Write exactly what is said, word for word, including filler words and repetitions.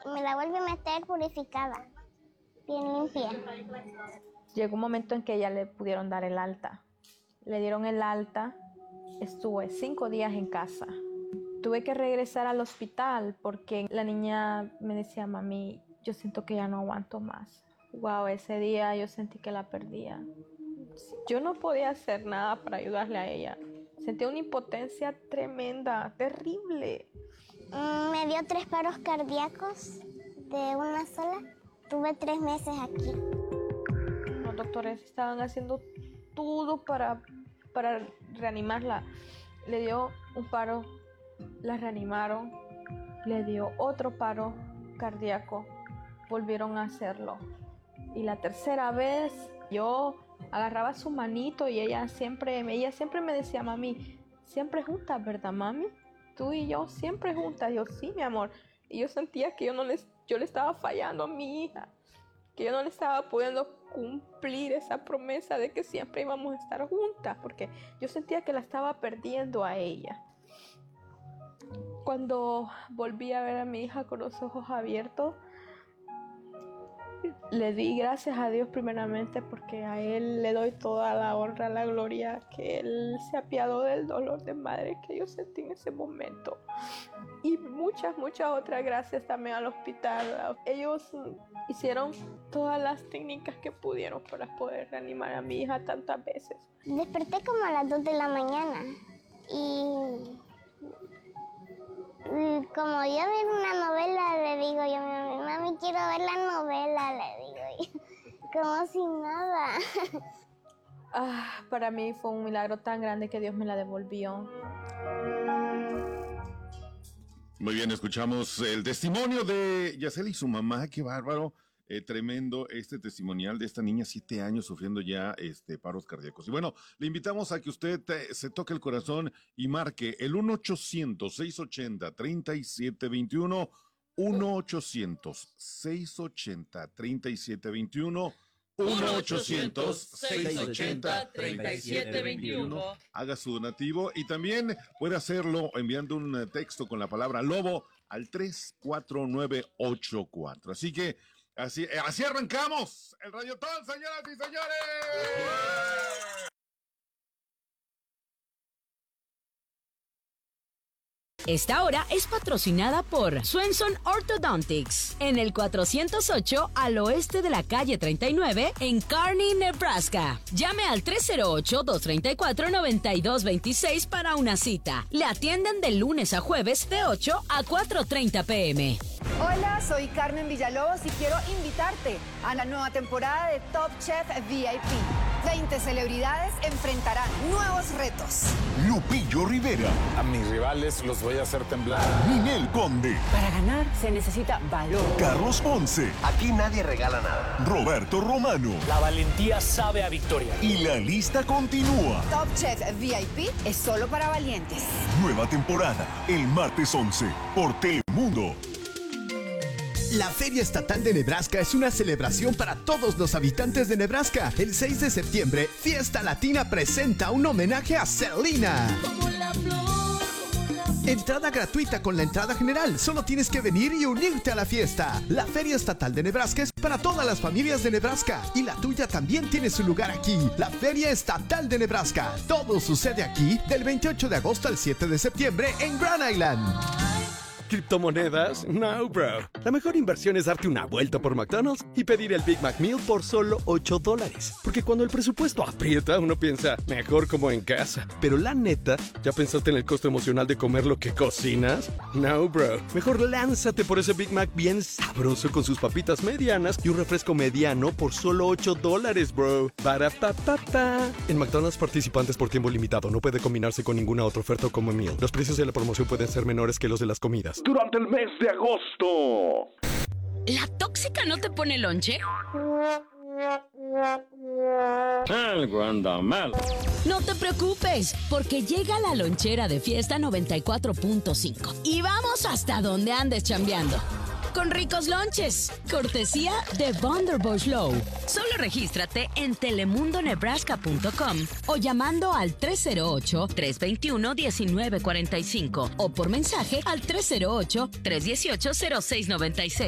me la vuelve a meter purificada, bien limpia. Llegó un momento en que ella le pudieron dar el alta. Le dieron el alta, estuve cinco días en casa. Tuve que regresar al hospital porque la niña me decía, mami, yo siento que ya no aguanto más. Wow, ese día yo sentí que la perdía. Yo no podía hacer nada para ayudarle a ella. Sentí una impotencia tremenda, terrible. Mm, me dio tres paros cardíacos de una sola. Tuve tres meses aquí. Los doctores estaban haciendo todo para, para reanimarla. Le dio un paro, la reanimaron. Le dio otro paro cardíaco. Volvieron a hacerlo. Y la tercera vez yo agarraba su manito y ella siempre, ella siempre me decía, mami, siempre juntas, ¿verdad, mami? Tú y yo siempre juntas. Yo, sí, mi amor. Y yo sentía que yo, no les, yo le estaba fallando a mi hija, que yo no le estaba pudiendo cumplir esa promesa de que siempre íbamos a estar juntas, porque yo sentía que la estaba perdiendo a ella. Cuando volví a ver a mi hija con los ojos abiertos, le di gracias a Dios primeramente, porque a Él le doy toda la honra, la gloria, que Él se apiadó del dolor de madre que yo sentí en ese momento. Y muchas, muchas otras gracias también al hospital. Ellos hicieron todas las técnicas que pudieron para poder reanimar a mi hija tantas veces. Desperté como a las dos de la mañana y... como yo veo una novela, le digo yo, mami, mami, quiero ver la novela, le digo yo, como si nada. Ah, para mí fue un milagro tan grande que Dios me la devolvió. Muy bien, escuchamos el testimonio de Yaceli y su mamá. Qué bárbaro, eh, tremendo este testimonial de esta niña, siete años sufriendo ya este, paros cardíacos. Y bueno, le invitamos a que usted eh, se toque el corazón y marque el uno ochocientos, seiscientos ochenta, treinta y siete veintiuno, uno ochocientos, seiscientos ochenta, treinta y siete veintiuno, uno ochocientos, seiscientos ochenta, treinta y siete veintiuno. Haga su donativo y también puede hacerlo enviando un texto con la palabra lobo al tres cuatro nueve ocho cuatro. Así que así, así arrancamos el Radiotón, señoras y señores. Esta hora es patrocinada por Swenson Orthodontics en el cuatrocientos ocho al oeste de la calle treinta y nueve en Kearney, Nebraska. Llame al tres cero ocho, dos tres cuatro, nueve dos dos seis para una cita. Le atienden de lunes a jueves de ocho a cuatro treinta pm. Hola, soy Carmen Villalobos y quiero invitarte a la nueva temporada de Top Chef V I P. veinte celebridades enfrentarán nuevos retos. Lupillo Rivera. A mis rivales los voy a hacer temblar. Ninel Conde. Para ganar se necesita valor. Carlos Ponce. Aquí nadie regala nada. Roberto Romano. La valentía sabe a victoria. Y la lista continúa. Top Chef V I P es solo para valientes. Nueva temporada, el martes once, por Telemundo. La Feria Estatal de Nebraska es una celebración para todos los habitantes de Nebraska. El seis de septiembre, Fiesta Latina presenta un homenaje a Selena. Entrada gratuita con la entrada general. Solo tienes que venir y unirte a la fiesta. La Feria Estatal de Nebraska es para todas las familias de Nebraska. Y la tuya también tiene su lugar aquí. La Feria Estatal de Nebraska. Todo sucede aquí del veintiocho de agosto al siete de septiembre en Grand Island. ¿Criptomonedas? No, bro. La mejor inversión es darte una vuelta por McDonald's y pedir el Big Mac Meal por solo ocho dólares. Porque cuando el presupuesto aprieta, uno piensa, mejor como en casa. Pero la neta, ¿ya pensaste en el costo emocional de comer lo que cocinas? No, bro. Mejor lánzate por ese Big Mac bien sabroso con sus papitas medianas y un refresco mediano por solo ocho dólares, bro. Para pa pa pa. En McDonald's participantes por tiempo limitado. No puede combinarse con ninguna otra oferta como meal. Los precios de la promoción pueden ser menores que los de las comidas. Durante el mes de agosto. ¿La tóxica no te pone lonche? Algo anda mal. No te preocupes, porque llega la lonchera de Fiesta noventa y cuatro punto cinco. Y vamos hasta donde andes chambeando. Con ricos lonches, cortesía de Vonderbush Low. Solo regístrate en telemundo nebraska punto com o llamando al tres cero ocho, tres dos uno, uno nueve cuatro cinco o por mensaje al tres cero ocho, tres uno ocho, cero seis nueve seis.